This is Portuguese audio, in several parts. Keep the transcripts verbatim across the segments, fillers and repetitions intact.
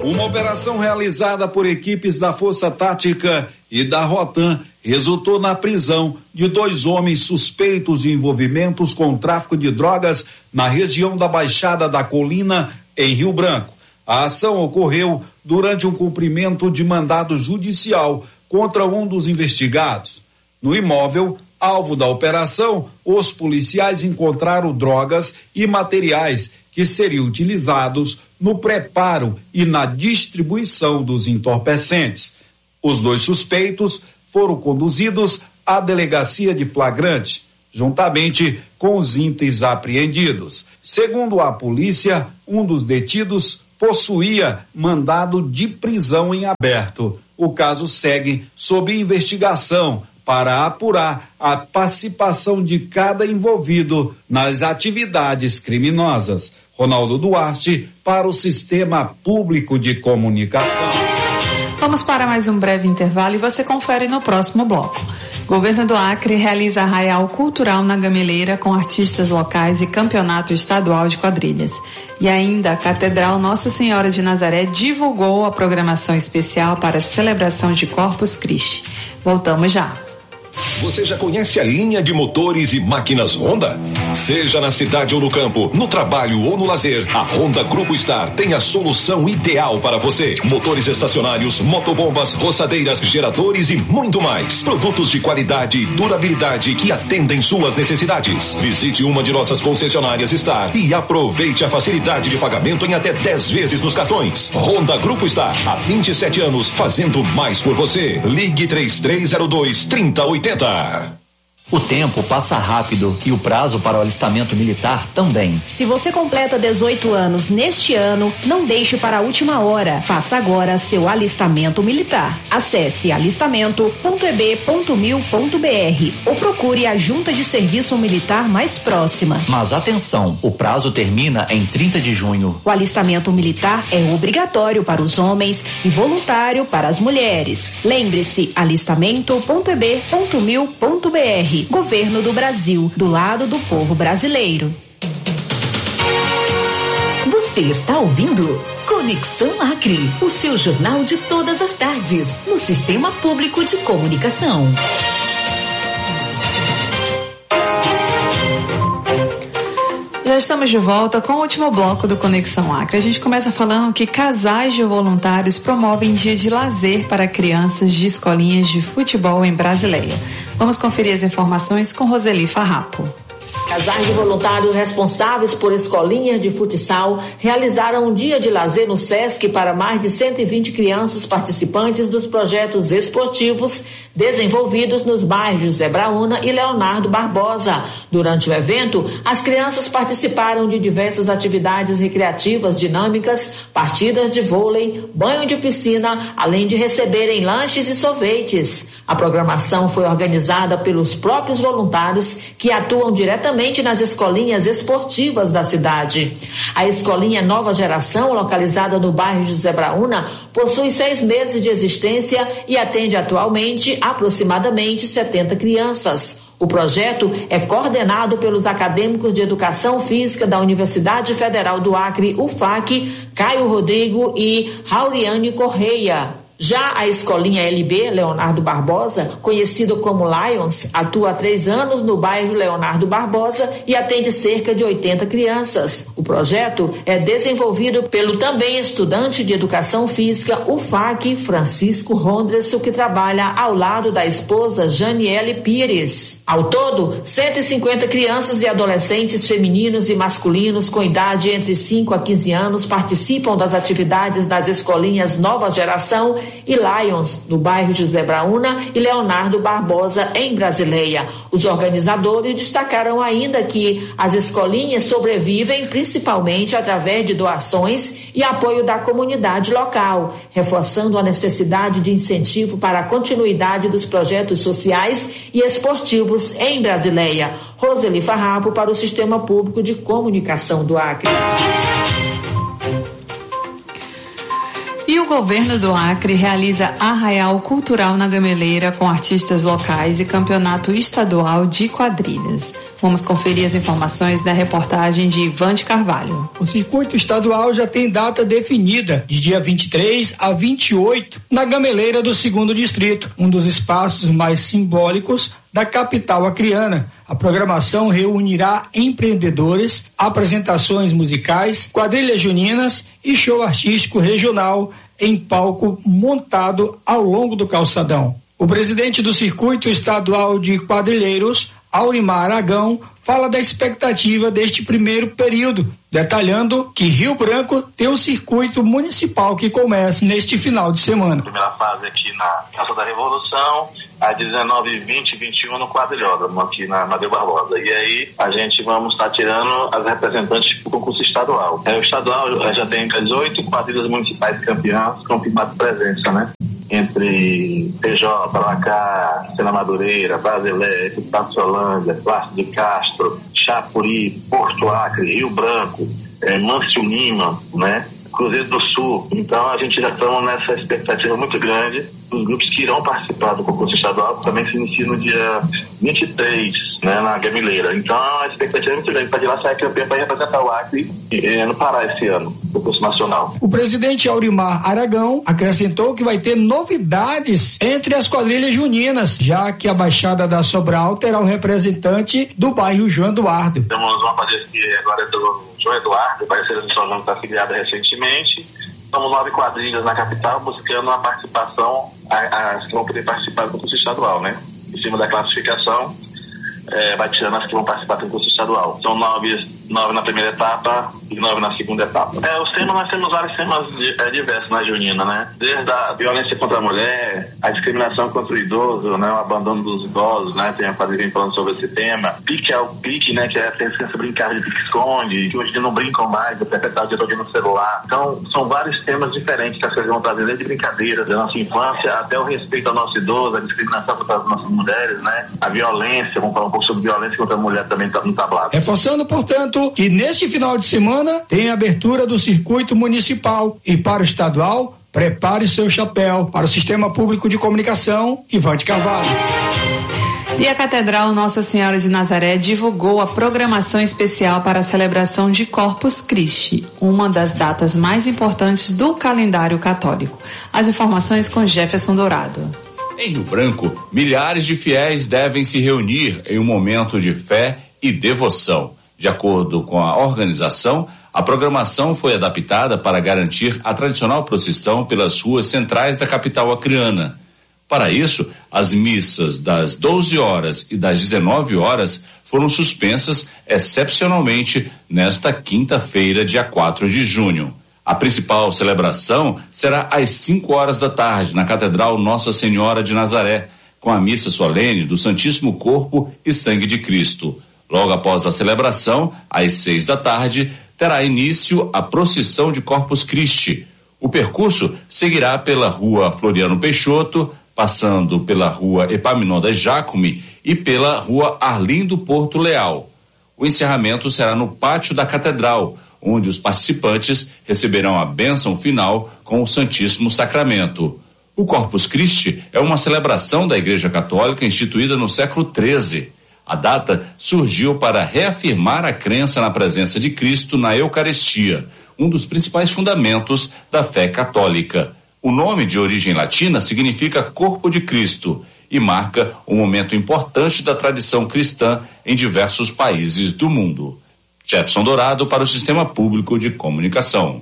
Uma operação realizada por equipes da Força Tática e da Rotan resultou na prisão de dois homens suspeitos de envolvimentos com tráfico de drogas na região da Baixada da Colina, em Rio Branco. A ação ocorreu durante um cumprimento de mandado judicial contra um dos investigados. No imóvel, alvo da operação, os policiais encontraram drogas e materiais que seriam utilizados no preparo e na distribuição dos entorpecentes. Os dois suspeitos foram conduzidos à delegacia de flagrante, juntamente com os itens apreendidos. Segundo a polícia, um dos detidos possuía mandado de prisão em aberto. O caso segue sob investigação para apurar a participação de cada envolvido nas atividades criminosas. Ronaldo Duarte, para o Sistema Público de Comunicação. Vamos para mais um breve intervalo e você confere no próximo bloco. Governo do Acre realiza arraial cultural na Gameleira com artistas locais e campeonato estadual de quadrilhas. E ainda a Catedral Nossa Senhora de Nazaré divulgou a programação especial para a celebração de Corpus Christi. Voltamos já. Você já conhece a linha de motores e máquinas Honda? Seja na cidade ou no campo, no trabalho ou no lazer, a Honda Grupo Star tem a solução ideal para você. Motores estacionários, motobombas, roçadeiras, geradores e muito mais. Produtos de qualidade e durabilidade que atendem suas necessidades. Visite uma de nossas concessionárias Star e aproveite a facilidade de pagamento em até dez vezes nos cartões. Honda Grupo Star, há vinte e sete anos fazendo mais por você. Ligue três três zero dois, três zero oito zero. O tempo passa rápido e o prazo para o alistamento militar também. Se você completa dezoito anos neste ano, não deixe para a última hora. Faça agora seu alistamento militar. Acesse alistamento ponto e b ponto mil ponto b r ou procure a junta de serviço militar mais próxima. Mas atenção, o prazo termina em trinta de junho. O alistamento militar é obrigatório para os homens e voluntário para as mulheres. Lembre-se, alistamento ponto e b ponto mil ponto b r. Governo do Brasil, do lado do povo brasileiro. Você está ouvindo Conexão Acre, o seu jornal de todas as tardes, no Sistema Público de Comunicação. Já estamos de volta com o último bloco do Conexão Acre. A gente começa falando que casais de voluntários promovem dia de lazer para crianças de escolinhas de futebol em Brasileia. Vamos conferir as informações com Roseli Farrapo. Casais de voluntários responsáveis por escolinhas de futsal realizaram um dia de lazer no SESC para mais de cento e vinte crianças participantes dos projetos esportivos desenvolvidos nos bairros José Brauna e Leonardo Barbosa. Durante o evento, as crianças participaram de diversas atividades recreativas dinâmicas, partidas de vôlei, banho de piscina, além de receberem lanches e sorvetes. A programação foi organizada pelos próprios voluntários que atuam diretamente nas escolinhas esportivas da cidade. A escolinha Nova Geração, localizada no bairro José Brauna, possui seis meses de existência e atende atualmente aproximadamente setenta crianças. O projeto é coordenado pelos acadêmicos de Educação Física da Universidade Federal do Acre, U F A C, Caio Rodrigo e Rauriane Correia. Já a escolinha L B Leonardo Barbosa, conhecido como Lions, atua há três anos no bairro Leonardo Barbosa e atende cerca de oitenta crianças. O projeto é desenvolvido pelo também estudante de Educação Física U F A C, Francisco Rondresso, que trabalha ao lado da esposa Janiele Pires. Ao todo, cento e cinquenta crianças e adolescentes femininos e masculinos com idade entre cinco a quinze anos participam das atividades das escolinhas Nova Geração e Lions, no bairro José Brauna e Leonardo Barbosa, em Brasileia. Os organizadores destacaram ainda que as escolinhas sobrevivem principalmente através de doações e apoio da comunidade local, reforçando a necessidade de incentivo para a continuidade dos projetos sociais e esportivos em Brasileia. Roseli Farrapo para o Sistema Público de Comunicação do Acre. E o governo do Acre realiza Arraial Cultural na Gameleira com artistas locais e campeonato estadual de quadrilhas. Vamos conferir as informações da reportagem de Ivan de Carvalho. O circuito estadual já tem data definida, de dia vinte e três a vinte e oito, na Gameleira do segundo Distrito, um dos espaços mais simbólicos da capital acreana. A programação reunirá empreendedores, apresentações musicais, quadrilhas juninas e show artístico regional em palco montado ao longo do calçadão. O presidente do Circuito Estadual de Quadrilheiros, Aurimar Aragão, fala da expectativa deste primeiro período, detalhando que Rio Branco tem um circuito municipal que começa neste final de semana. Primeira fase aqui na Praça da Revolução, às dezenove, vinte e vinte e um no quadrilhódromo, aqui na Amadeu Barbosa. E aí a gente vamos estar tirando as representantes do concurso estadual. É, o estadual já tem dezoito quadrilhas municipais campeãs confirmadas presença, né? Entre P J, Lacá, Sena Madureira, Basilé, Passolândia, Plácido de Castro, Chapuri, Porto Acre, Rio Branco, é, Mâncio Lima, né? Cruzeiro do Sul. Então a gente já está nessa expectativa muito grande dos grupos que irão participar do concurso estadual, que também se inicia no dia vinte e três, né, na Gameleira. Então a expectativa é muito grande para de lá sair campeão para representar o Acre eh, no Pará esse ano, no concurso nacional. O presidente Aurimar Aragão acrescentou que vai ter novidades entre as quadrilhas juninas, já que a Baixada da Sobral terá um representante do bairro João Eduardo. Temos uma quadrilha que agora é do João Eduardo, vai ser de São João, que está afiliada recentemente. Somos nove quadrilhas na capital buscando a participação, as que vão poder participar do concurso estadual, né? Em cima da classificação, é, vai tirando as que vão participar do concurso estadual. São nove, nove na primeira etapa e nove na segunda etapa. É, os temas, nós temos vários temas é, diversos na junina, né? Desde a violência contra a mulher, a discriminação contra o idoso, né? O abandono dos idosos, né? Tem a quadrilha falando sobre esse tema. Pique é o pique, né? Que é a criança brincar de pique-esconde, que hoje em dia não brincam mais, até o dia todo no celular. Então, são vários temas diferentes que as pessoas vão trazer, desde brincadeiras da nossa infância até o respeito ao nosso idoso, a discriminação contra as nossas mulheres, né? A violência, vamos falar um pouco sobre violência contra a mulher também tá no tablado. Reforçando, portanto, que neste final de semana tem a abertura do circuito municipal e para o estadual, prepare seu chapéu. Para o Sistema Público de Comunicação, Ivan de Carvalho. E a Catedral Nossa Senhora de Nazaré divulgou a programação especial para a celebração de Corpus Christi, uma das datas mais importantes do calendário católico. As informações com Jefferson Dourado. Em Rio Branco, milhares de fiéis devem se reunir em um momento de fé e devoção. De acordo com a organização, a programação foi adaptada para garantir a tradicional procissão pelas ruas centrais da capital acreana. Para isso, as missas das doze horas e das dezenove horas foram suspensas excepcionalmente nesta quinta-feira, dia quatro de junho. A principal celebração será às cinco horas da tarde na Catedral Nossa Senhora de Nazaré, com a missa solene do Santíssimo Corpo e Sangue de Cristo. Logo após a celebração, às seis da tarde, terá início a procissão de Corpus Christi. O percurso seguirá pela Rua Floriano Peixoto, passando pela Rua Epaminondas Jacome e pela Rua Arlindo Porto Leal. O encerramento será no pátio da Catedral, onde os participantes receberão a bênção final com o Santíssimo Sacramento. O Corpus Christi é uma celebração da Igreja Católica instituída no século treze. A data surgiu para reafirmar a crença na presença de Cristo na Eucaristia, um dos principais fundamentos da fé católica. O nome, de origem latina, significa Corpo de Cristo e marca um momento importante da tradição cristã em diversos países do mundo. Jefferson Dourado para o Sistema Público de Comunicação.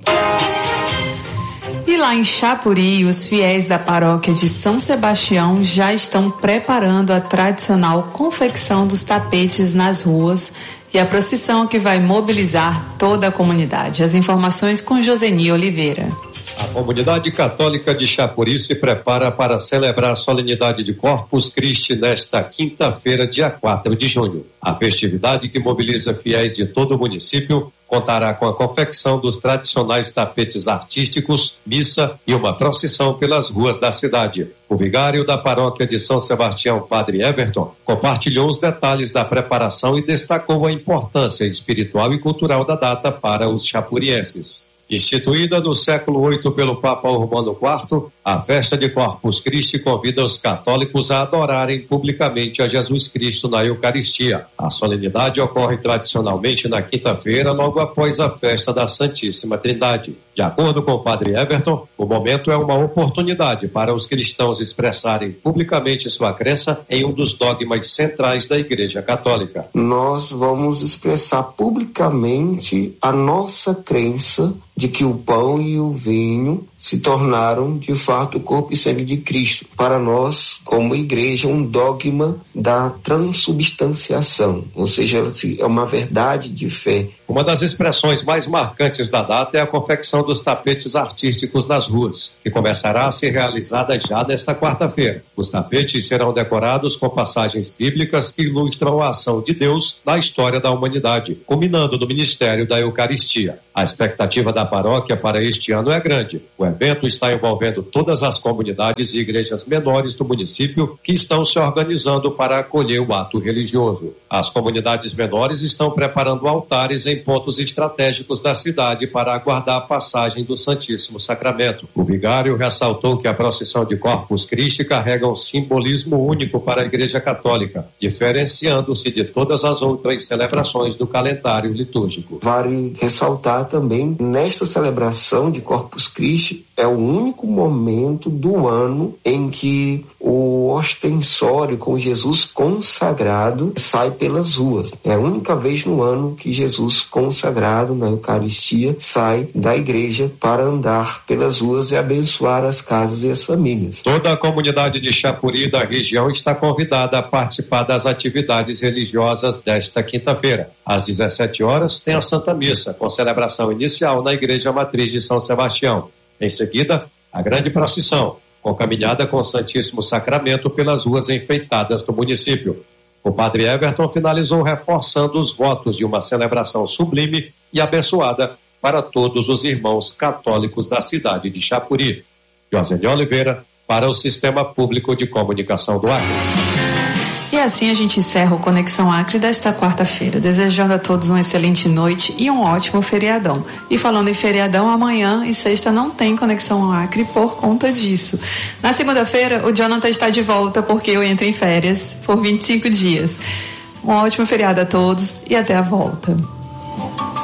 E lá em Chapuri, os fiéis da paróquia de São Sebastião já estão preparando a tradicional confecção dos tapetes nas ruas e a procissão que vai mobilizar toda a comunidade. As informações com Joseni Oliveira. A comunidade católica de Chapuri se prepara para celebrar a solenidade de Corpus Christi nesta quinta-feira, dia quatro de junho. A festividade, que mobiliza fiéis de todo o município, contará com a confecção dos tradicionais tapetes artísticos, missa e uma procissão pelas ruas da cidade. O vigário da paróquia de São Sebastião, Padre Everton, compartilhou os detalhes da preparação e destacou a importância espiritual e cultural da data para os chapurienses. Instituída no século oito pelo Papa Urbano quarto, a festa de Corpus Christi convida os católicos a adorarem publicamente a Jesus Cristo na Eucaristia. A solenidade ocorre tradicionalmente na quinta-feira, logo após a festa da Santíssima Trindade. De acordo com o padre Everton, o momento é uma oportunidade para os cristãos expressarem publicamente sua crença em um dos dogmas centrais da Igreja Católica. Nós vamos expressar publicamente a nossa crença de que o pão e o vinho se tornaram de fato o corpo e sangue de Cristo. Para nós, como igreja, um dogma da transubstanciação, ou seja, é uma verdade de fé. Uma das expressões mais marcantes da data é a confecção dos tapetes artísticos nas ruas, que começará a ser realizada já nesta quarta-feira. Os tapetes serão decorados com passagens bíblicas que ilustram a ação de Deus na história da humanidade, culminando no ministério da Eucaristia. A expectativa da paróquia para este ano é grande. O evento está envolvendo todas as comunidades e igrejas menores do município que estão se organizando para acolher o ato religioso. As comunidades menores estão preparando altares em pontos estratégicos da cidade para aguardar a passagem do Santíssimo Sacramento. O vigário ressaltou que a procissão de Corpus Christi carrega um simbolismo único para a Igreja Católica, diferenciando-se de todas as outras celebrações do calendário litúrgico. Vale ressaltar também, nesta celebração de Corpus Christi, é o único momento do ano em que o ostensório com Jesus consagrado sai pelas ruas. É a única vez no ano que Jesus consagrado na Eucaristia sai da igreja para andar pelas ruas e abençoar as casas e as famílias. Toda a comunidade de Chapuri da região está convidada a participar das atividades religiosas desta quinta-feira. Às dezessete horas tem a Santa Missa, com celebração inicial na Igreja Matriz de São Sebastião. Em seguida, a grande procissão, com caminhada com o Santíssimo Sacramento pelas ruas enfeitadas do município. O padre Everton finalizou reforçando os votos de uma celebração sublime e abençoada para todos os irmãos católicos da cidade de Chapuri. José Oliveira, para o Sistema Público de Comunicação do Acre. E assim a gente encerra o Conexão Acre desta quarta-feira, desejando a todos uma excelente noite e um ótimo feriadão. E falando em feriadão, amanhã e sexta não tem Conexão Acre por conta disso. Na segunda-feira, o Jonathan está de volta porque eu entro em férias por vinte e cinco dias. Um ótimo feriado a todos e até a volta.